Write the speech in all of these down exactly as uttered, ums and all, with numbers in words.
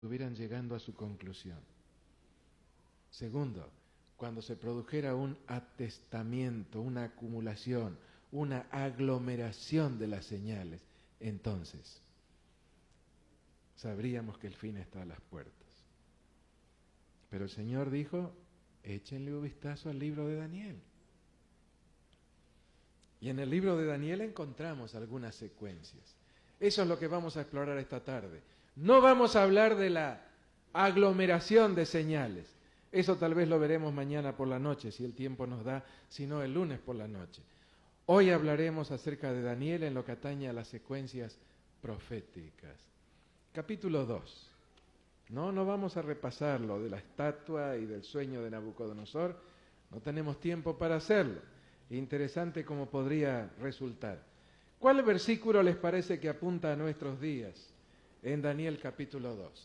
estuvieran llegando a su conclusión. Segundo, cuando se produjera un atestamiento, una acumulación, una aglomeración de las señales, entonces sabríamos que el fin está a las puertas. Pero el Señor dijo, échenle un vistazo al libro de Daniel. Y en el libro de Daniel encontramos algunas secuencias. Eso es lo que vamos a explorar esta tarde. No vamos a hablar de la aglomeración de señales. Eso tal vez lo veremos mañana por la noche, si el tiempo nos da, si no el lunes por la noche. Hoy hablaremos acerca de Daniel en lo que atañe a las secuencias proféticas. Capítulo dos. No, no vamos a repasar lo de la estatua y del sueño de Nabucodonosor. No tenemos tiempo para hacerlo. Interesante como podría resultar. ¿Cuál versículo les parece que apunta a nuestros días en Daniel capítulo dos?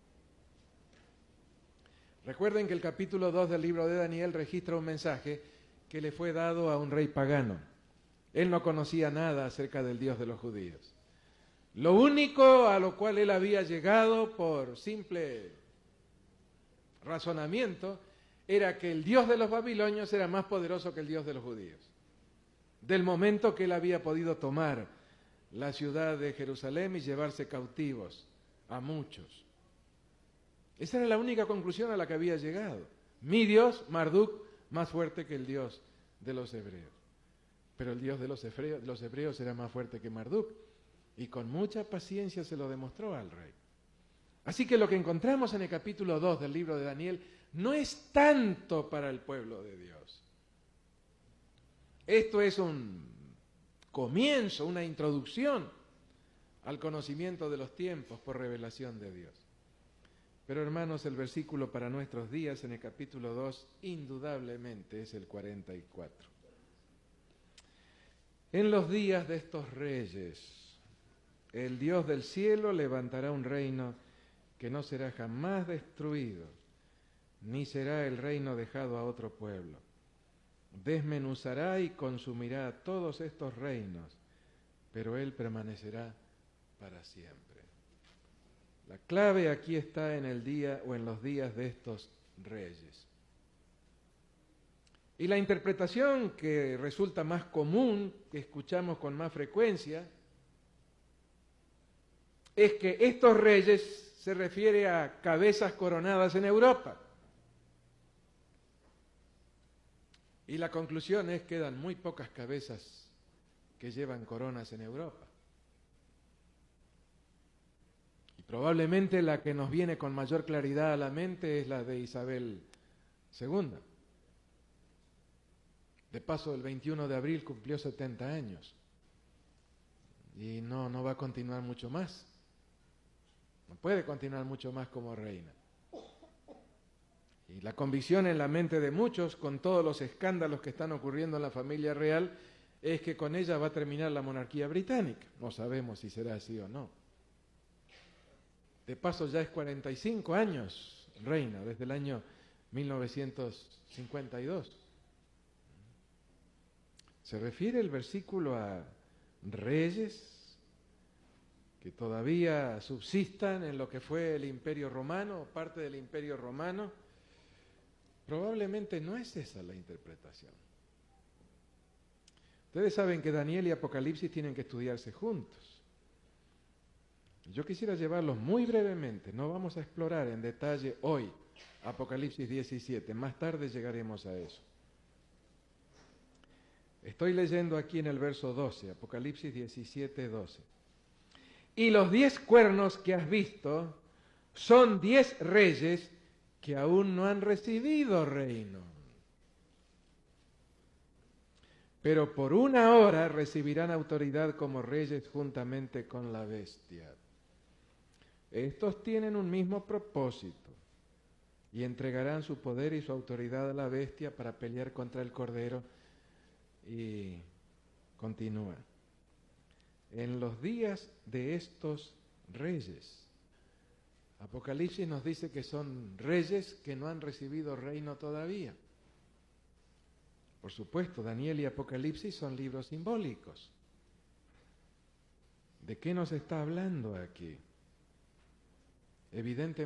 Recuerden que el capítulo dos del libro de Daniel registra un mensaje que le fue dado a un rey pagano. Él no conocía nada acerca del Dios de los judíos. Lo único a lo cual él había llegado por simple razonamiento era que el Dios de los babilonios era más poderoso que el Dios de los judíos. Del momento que él había podido tomar la ciudad de Jerusalén y llevarse cautivos a muchos. Esa era la única conclusión a la que había llegado. Mi Dios, Marduk, más fuerte que el Dios de los hebreos. Pero el Dios de los hebreos, los hebreos era más fuerte que Marduk. Y con mucha paciencia se lo demostró al rey. Así que lo que encontramos en el capítulo dos del libro de Daniel no es tanto para el pueblo de Dios. Esto es un comienzo, una introducción al conocimiento de los tiempos por revelación de Dios. Pero hermanos, el versículo para nuestros días en el capítulo dos indudablemente es el cuarenta y cuatro. En los días de estos reyes, el Dios del cielo levantará un reino que no será jamás destruido, ni será el reino dejado a otro pueblo. Desmenuzará y consumirá todos estos reinos, pero él permanecerá para siempre. La clave aquí está en el día o en los días de estos reyes. Y la interpretación que resulta más común, que escuchamos con más frecuencia, es que estos reyes se refiere a cabezas coronadas en Europa. Y la conclusión es que quedan muy pocas cabezas que llevan coronas en Europa. Y probablemente la que nos viene con mayor claridad a la mente es la de Isabel segunda. De paso, el veintiuno de abril cumplió setenta años. Y no, no va a continuar mucho más. No puede continuar mucho más como reina. Y la convicción en la mente de muchos, con todos los escándalos que están ocurriendo en la familia real, es que con ella va a terminar la monarquía británica. No sabemos si será así o no. De paso, ya es cuarenta y cinco años reina, desde el año mil novecientos cincuenta y dos. Se refiere el versículo a reyes que todavía subsistan en lo que fue el Imperio Romano, parte del Imperio Romano. Probablemente no es esa la interpretación. Ustedes saben que Daniel y Apocalipsis tienen que estudiarse juntos. Yo quisiera llevarlos muy brevemente, no vamos a explorar en detalle hoy Apocalipsis diecisiete, más tarde llegaremos a eso. Estoy leyendo aquí en el verso doce, Apocalipsis diecisiete, doce. Y los diez cuernos que has visto son diez reyes que aún no han recibido reino. Pero por una hora recibirán autoridad como reyes juntamente con la bestia. Estos tienen un mismo propósito y entregarán su poder y su autoridad a la bestia para pelear contra el Cordero. Y continúa. En los días de estos reyes. Apocalipsis nos dice que son reyes que no han recibido reino todavía. Por supuesto, Daniel y Apocalipsis son libros simbólicos. ¿De qué nos está hablando aquí? Evidentemente